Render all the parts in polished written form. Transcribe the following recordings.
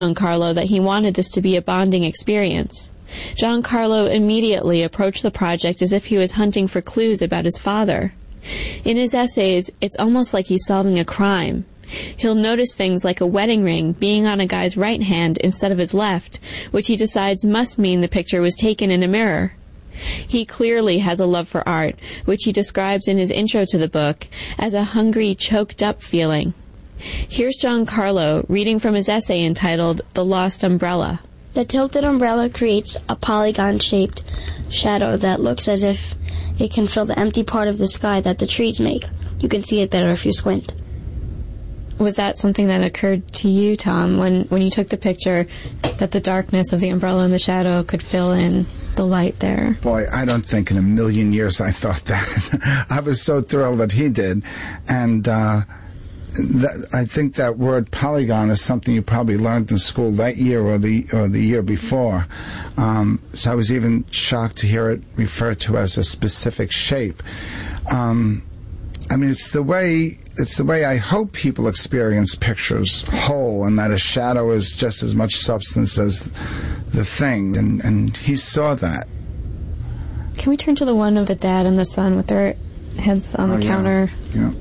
Giancarlo that he wanted this to be a bonding experience. Giancarlo immediately approached the project as if he was hunting for clues about his father. In his essays, it's almost like he's solving a crime. He'll notice things like a wedding ring being on a guy's right hand instead of his left, which he decides must mean the picture was taken in a mirror. He clearly has a love for art, which he describes in his intro to the book as a hungry, choked-up feeling. Here's Giancarlo reading from his essay entitled The Lost Umbrella. The tilted umbrella creates a polygon-shaped shadow that looks as if it can fill the empty part of the sky that the trees make. You can see it better if you squint. Was that something that occurred to you, Tom, when you took the picture, that the darkness of the umbrella and the shadow could fill in the light there? Boy, I don't think in a million years I thought that. I was so thrilled that he did. And I think that word polygon is something you probably learned in school that year or the year before. So I was even shocked to hear it referred to as a specific shape. I mean, it's the way I hope people experience pictures whole, and that a shadow is just as much substance as the thing, and he saw that. Can we turn to the one of the dad and the son with their heads on the counter? Yeah.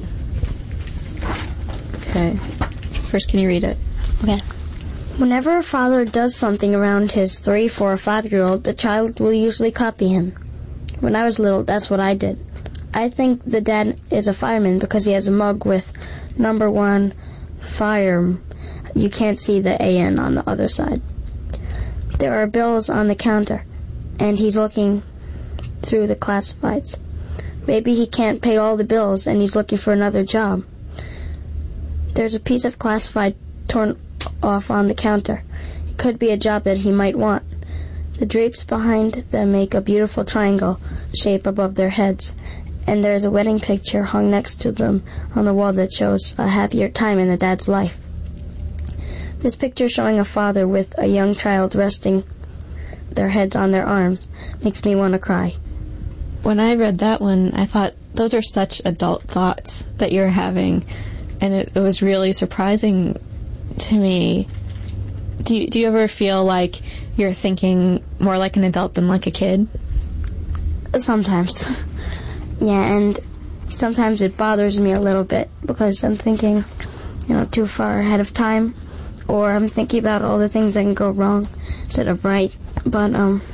Okay. First, can you read it? Okay. Whenever a father does something around his 3, 4, or 5-year-old, the child will usually copy him. When I was little, that's what I did. I think the dad is a fireman because he has a mug with number 1 fire. You can't see the AN on the other side. There are bills on the counter, and he's looking through the classifieds. Maybe he can't pay all the bills, and he's looking for another job. There's a piece of classified torn off on the counter. It could be a job that he might want. The drapes behind them make a beautiful triangle shape above their heads, and there's a wedding picture hung next to them on the wall that shows a happier time in the dad's life. This picture showing a father with a young child resting their heads on their arms makes me want to cry. When I read that one, I thought, those are such adult thoughts that you're having, and it was really surprising to me. Do you ever feel like you're thinking more like an adult than like a kid? Sometimes. Yeah, and sometimes it bothers me a little bit because I'm thinking, too far ahead of time, or I'm thinking about all the things that can go wrong instead of right. But,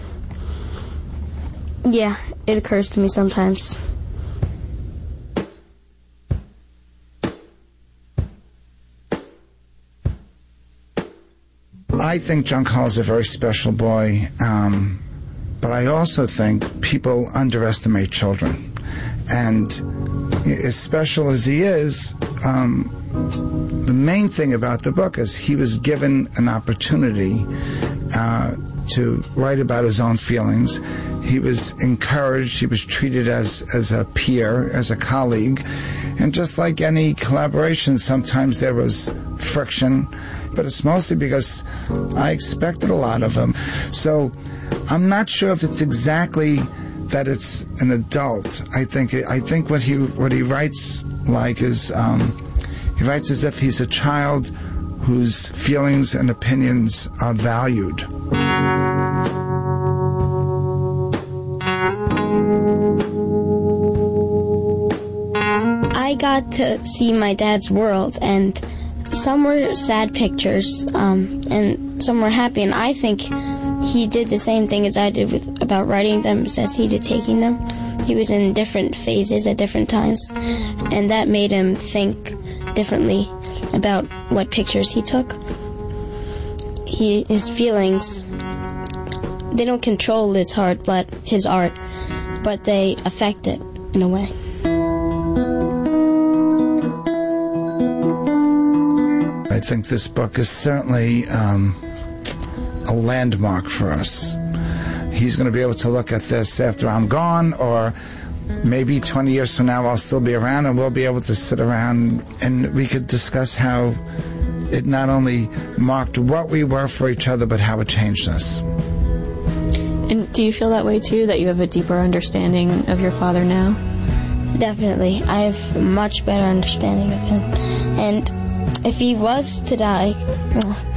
yeah, it occurs to me sometimes. I think Giancarlo is a very special boy, but I also think people underestimate children. And as special as he is, the main thing about the book is he was given an opportunity to write about his own feelings. He was encouraged. He was treated as a peer, as a colleague. And just like any collaboration, sometimes there was friction, but it's mostly because I expected a lot of him. So I'm not sure if it's exactly that it's an adult. I think what he writes like is he writes as if he's a child whose feelings and opinions are valued. I got to see my dad's world, and some were sad pictures, and some were happy, and I think he did the same thing as I did about writing them as he did taking them. He was in different phases at different times, and that made him think differently about what pictures he took. His feelings, they don't control his art, but they affect it in a way. I think this book is certainly a landmark for us. He's going to be able to look at this after I'm gone, or maybe 20 years from now I'll still be around, and we'll be able to sit around and we could discuss how it not only marked what we were for each other, but how it changed us. And do you feel that way too, that you have a deeper understanding of your father now? Definitely. I have a much better understanding of him. And if he was to die,